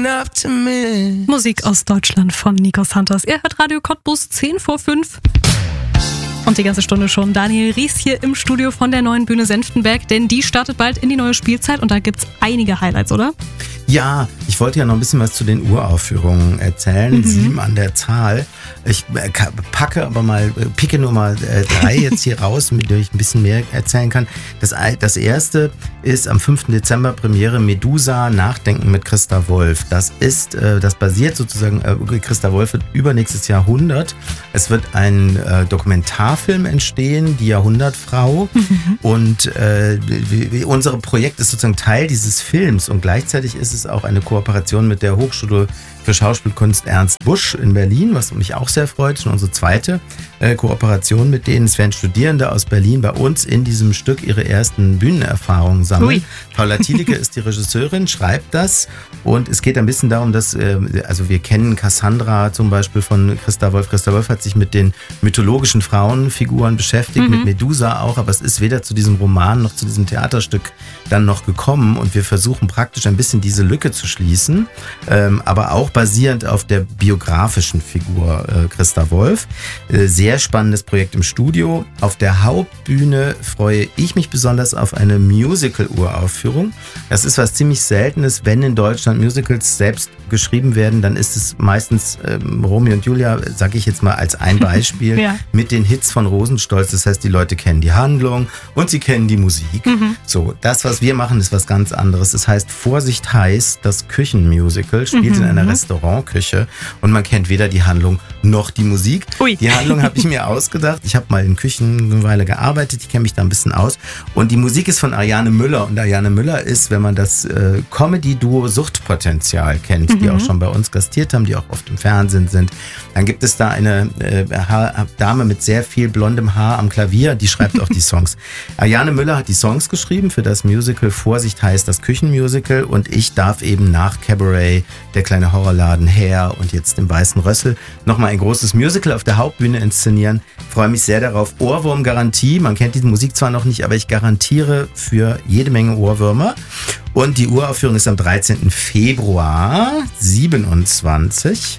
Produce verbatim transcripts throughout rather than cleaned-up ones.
enough to miss. Musik aus Deutschland von Nico Santos. Ihr hört Radio Cottbus zehn vor fünf. Und die ganze Stunde schon Daniel Ries hier im Studio von der neuen Bühne Senftenberg, denn die startet bald in die neue Spielzeit und da gibt's einige Highlights, oder? Ja, ich wollte ja noch ein bisschen was zu den Uraufführungen erzählen, mhm. sieben an der Zahl. Ich packe aber mal, picke nur mal drei jetzt hier raus, mit denen ich ein bisschen mehr erzählen kann. Das, das erste ist am fünften Dezember Premiere Medusa, Nachdenken mit Christa Wolf. Das ist, das basiert sozusagen, Christa Wolf wird übernächstes Jahr hundert. Es wird ein Dokumentarfilm entstehen, die Jahrhundertfrau. Mhm. Und äh, unser Projekt ist sozusagen Teil dieses Films und gleichzeitig ist es auch eine Kooperation mit der Hochschule für Schauspielkunst Ernst Busch in Berlin, was mich auch sehr freut. Das ist unsere zweite äh, Kooperation mit denen. Es werden Studierende aus Berlin bei uns in diesem Stück ihre ersten Bühnenerfahrungen sammeln. Ui. Paula Thielicke ist die Regisseurin, schreibt das und es geht ein bisschen darum, dass, äh, also wir kennen Cassandra zum Beispiel von Christa Wolf. Christa Wolf hat sich mit den mythologischen Frauenfiguren beschäftigt, mhm. mit Medusa auch, aber es ist weder zu diesem Roman noch zu diesem Theaterstück dann noch gekommen und wir versuchen praktisch ein bisschen diese Lücke zu schließen, ähm, aber auch basierend auf der biografischen Figur äh, Christa Wolf. Äh, sehr spannendes Projekt im Studio. Auf der Hauptbühne freue ich mich besonders auf eine Musical-Uraufführung. Das ist was ziemlich Seltenes. Wenn in Deutschland Musicals selbst geschrieben werden, dann ist es meistens ähm, Romeo und Julia, sage ich jetzt mal als ein Beispiel, ja. mit den Hits von Rosenstolz. Das heißt, die Leute kennen die Handlung und sie kennen die Musik. Mhm. So, das, was wir machen, ist was ganz anderes. Das heißt, Vorsicht heißt, das Küchenmusical spielt mhm. in einer Restaurantküche und man kennt weder die Handlung noch die Musik. Ui. Die Handlung habe ich mir ausgedacht. Ich habe mal in Küchen eine Weile gearbeitet, ich kenne mich da ein bisschen aus. Und die Musik ist von Ariane Müller. Und Ariane Müller ist, wenn man das äh, Comedy-Duo Suchtpotenzial kennt, mhm. die auch schon bei uns gastiert haben, die auch oft im Fernsehen sind, dann gibt es da eine äh, Haar- Dame mit sehr viel blondem Haar am Klavier, die schreibt auch die Songs. Ariane Müller hat die Songs geschrieben für das Musical Vorsicht heißt das Küchenmusical und ich darf eben nach Cabaret, der kleine Horrorladen Hair und jetzt dem Weißen Rössel nochmal ein großes Musical auf der Hauptbühne inszenieren. Ich freue mich sehr darauf. Ohrwurm-Garantie. Man kennt diese Musik zwar noch nicht, aber ich garantiere für jede Menge Ohrwürmer. Und die Uraufführung ist am dreizehnten Februar siebenundzwanzig.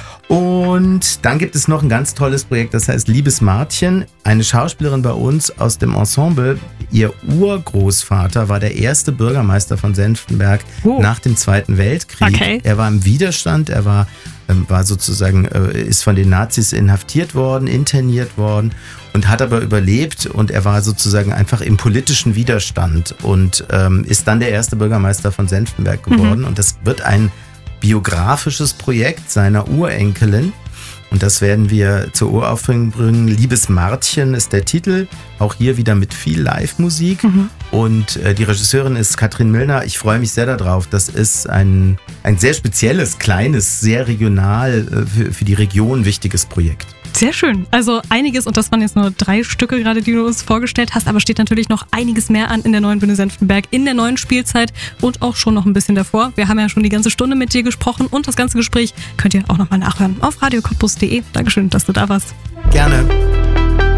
Und dann gibt es noch ein ganz tolles Projekt, das heißt Liebes Martchen. Eine Schauspielerin bei uns aus dem Ensemble. Ihr Urgroßvater war der erste Bürgermeister von Senftenberg oh. nach dem Zweiten Weltkrieg. Okay. Er war im Widerstand, er war, war sozusagen, ist von den Nazis inhaftiert worden, interniert worden und hat aber überlebt und er war sozusagen einfach im politischen Widerstand und ähm, ist dann der erste Bürgermeister von Senftenberg geworden. Mhm. Und das wird ein biografisches Projekt seiner Urenkelin und das werden wir zur Uraufführung bringen. Liebes Martchen ist der Titel, auch hier wieder mit viel Live-Musik mhm. und äh, die Regisseurin ist Katrin Millner. Ich freue mich sehr darauf. Das ist ein, ein sehr spezielles, kleines, sehr regional äh, für, für die Region wichtiges Projekt. Sehr schön. Also einiges, und das waren jetzt nur drei Stücke gerade, die du uns vorgestellt hast, aber steht natürlich noch einiges mehr an in der neuen Bühne Senftenberg, in der neuen Spielzeit und auch schon noch ein bisschen davor. Wir haben ja schon die ganze Stunde mit dir gesprochen und das ganze Gespräch könnt ihr auch nochmal nachhören auf radio cottbus punkt de. Dankeschön, dass du da warst. Gerne.